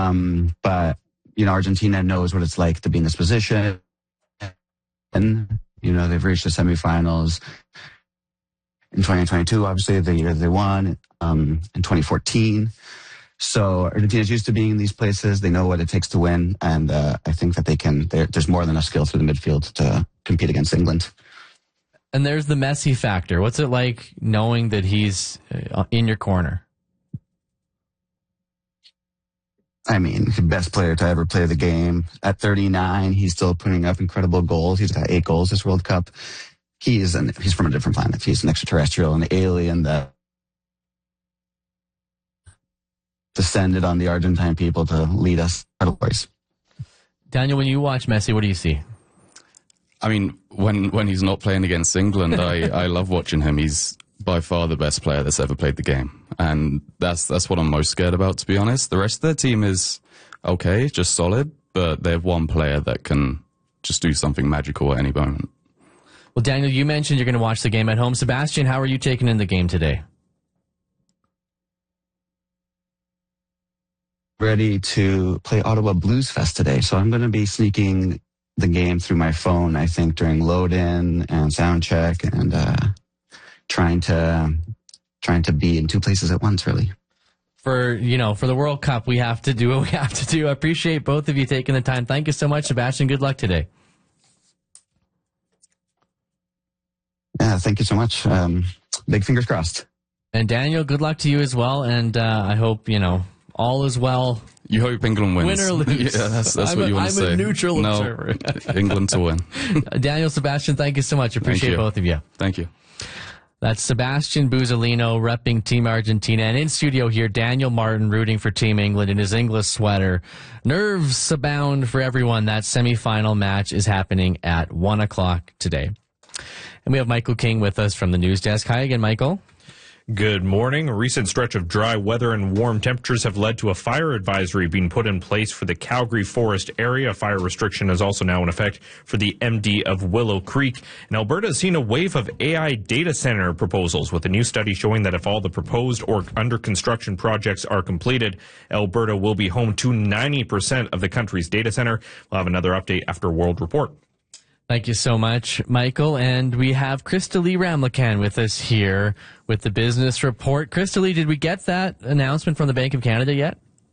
But, Argentina knows what it's like to be in this position. And, they've reached the semifinals in 2022, obviously, the year they won, in 2014. So Argentina's used to being in these places. They know what it takes to win. And I think that there's more than enough skill through the midfield to compete against England. And there's the Messi factor. What's it like knowing that he's in your corner? I mean, the best player to ever play the game. At 39, he's still putting up incredible goals. He's got 8 goals this World Cup. He's from a different planet. He's an extraterrestrial, an alien that descended on the Argentine people to lead us. Daniel, when you watch Messi, what do you see? I mean, when he's not playing against England, I love watching him. He's by far the best player that's ever played the game. And that's what I'm most scared about, to be honest. The rest of their team is okay, just solid, but they have one player that can just do something magical at any moment. Well, Daniel, you mentioned you're going to watch the game at home. Sebastian, how are you taking in the game today? Ready to play Ottawa Blues Fest today, so I'm going to be sneaking the game through my phone, I think, during load-in and sound check, and trying to be in 2 places at once, really. For the World Cup, we have to do what we have to do. I appreciate both of you taking the time. Thank you so much, Sebastian. Good luck today. Yeah, thank you so much. Big fingers crossed. And Daniel, good luck to you as well. And I hope, all is well. You hope England wins. Win or lose. Yeah, that's what you want to say. I'm a neutral observer. England to win. Daniel, Sebastian, thank you so much. Appreciate both of you. Thank you. That's Sebastian Buzzolino repping Team Argentina. And in studio here, Daniel Martin rooting for Team England in his English sweater. Nerves abound for everyone. That semifinal match is happening at 1 o'clock today. And we have Michael King with us from the news desk. Hi again, Michael. Good morning. A recent stretch of dry weather and warm temperatures have led to a fire advisory being put in place for the Calgary Forest area. A fire restriction is also now in effect for the MD of Willow Creek. And Alberta has seen a wave of AI data center proposals, with a new study showing that if all the proposed or under construction projects are completed, Alberta will be home to 90% of the country's data center. We'll have another update after World Report. Thank you so much, Michael. And we have Crystalie Ramlakan with us here with the Business Report. Crystalie, did we get that announcement from the Bank of Canada yet?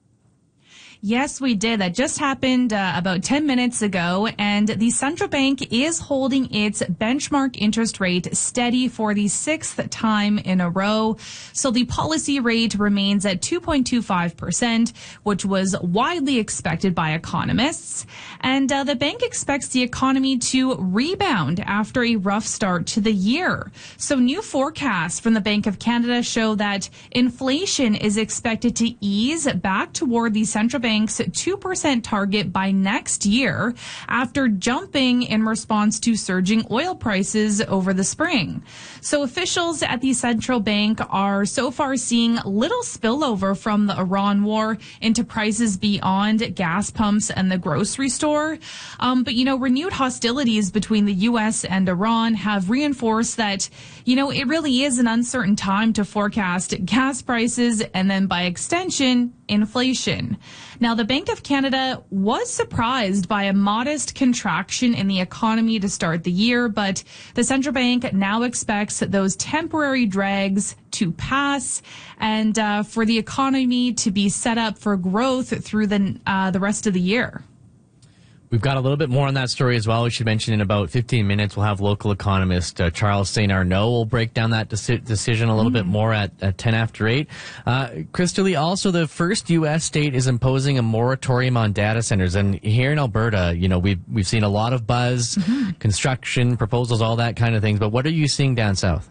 Yes, we did. That just happened about 10 minutes ago, and the central bank is holding its benchmark interest rate steady for the 6th time in a row. So the policy rate remains at 2.25%, which was widely expected by economists. And the bank expects the economy to rebound after a rough start to the year. So new forecasts from the Bank of Canada show that inflation is expected to ease back toward the central bank's 2% target by next year, after jumping in response to surging oil prices over the spring. So officials at the central bank are so far seeing little spillover from the Iran war into prices beyond gas pumps and the grocery store. But renewed hostilities between the U.S. and Iran have reinforced that, it really is an uncertain time to forecast gas prices and then by extension, inflation. Now, the Bank of Canada was surprised by a modest contraction in the economy to start the year, but the central bank now expects those temporary drags to pass and for the economy to be set up for growth through the rest of the year. We've got a little bit more on that story as well. We should mention in about 15 minutes, we'll have local economist Charles St. Arnaud. We'll break down that decision a little bit more at 10 after 8. Crystalie, also the first U.S. state is imposing a moratorium on data centers. And here in Alberta, we've seen a lot of buzz, construction, proposals, all that kind of things. But what are you seeing down south?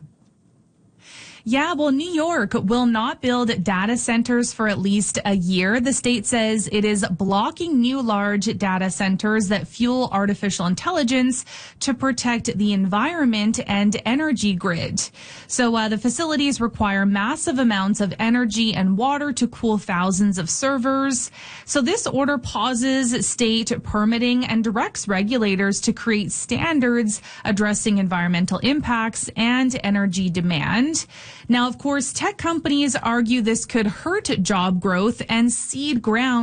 Yeah, well, New York will not build data centers for at least a year. The state says it is blocking new large data centers that fuel artificial intelligence to protect the environment and energy grid. So the facilities require massive amounts of energy and water to cool thousands of servers. So this order pauses state permitting and directs regulators to create standards addressing environmental impacts and energy demand. Now, of course, tech companies argue this could hurt job growth and seed ground